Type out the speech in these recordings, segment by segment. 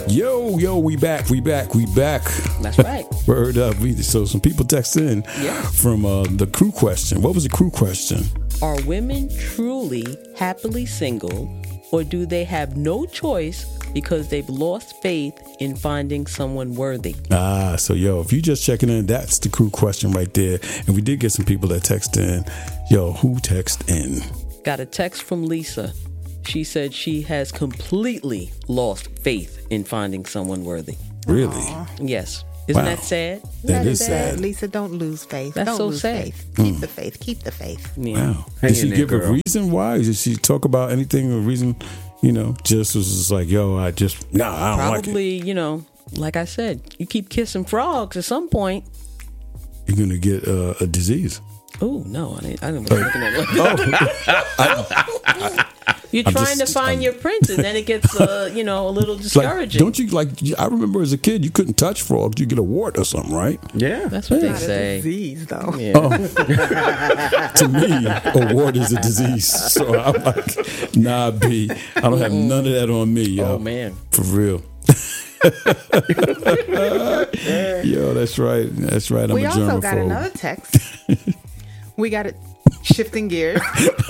Yo, we back. That's right. Word up. So some people text in from the crew question. What was the crew question? Are women truly happily single, or do they have no choice because they've lost faith in finding someone worthy? So if you just checking in, that's the crew question right there. And we did get some people that text in. Yo, who text in? Got a text from Lisa. She said she has completely lost faith in finding someone worthy. Really? Aww. Yes. Isn't that sad? That is sad. Lisa, don't lose faith. That's don't so lose sad. faith. Keep the faith. Keep the faith. Yeah. Wow. Did she give a reason why? Did she talk about anything, a reason, just was just like, I don't like it. Probably, like I said, you keep kissing frogs at some point. You're going to get a disease. Oh, no, I didn't looking at it. You're trying to find your prince, and then it gets, a little discouraging. Don't you, I remember as a kid, you couldn't touch frogs. You get a wart or something, right? Yeah. That's what they Not say. a disease, though. Yeah. To me, a wart is a disease. So I'm like, nah, B, I don't have none of that on me, yo. Oh, man. For real. Yo, that's right. That's right. I'm We a also got germaphobe. another text. We got it. Shifting gears.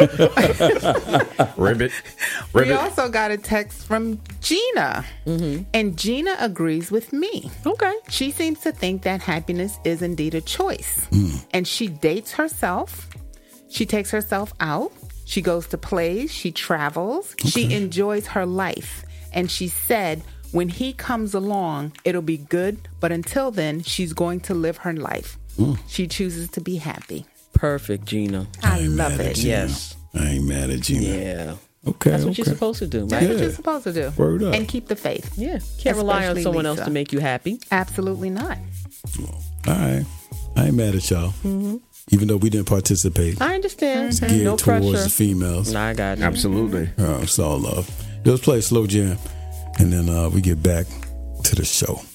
Ribbit. We also got a text from Gina. And Gina agrees with me. Okay. She seems to think that happiness is indeed a choice. And she dates herself. She takes herself out. She goes to plays. She travels. Okay. She enjoys her life. And she said, when he comes along, it'll be good. But until then, she's going to live her life. She chooses to be happy. Perfect, Gina. I love it. Yes. I ain't mad at Gina. Yeah. Okay. That's what you're supposed to do, right? That's what you're supposed to do. Word up. And keep the faith. Yeah. Can't rely on Especially someone Lisa. else to make you happy. Absolutely not. All right. I ain't mad at y'all. Even though we didn't participate. I understand. It's geared No towards pressure. the females. Nah, I got it. Absolutely. It's all love. Let's play a slow jam. And then we get back to the show.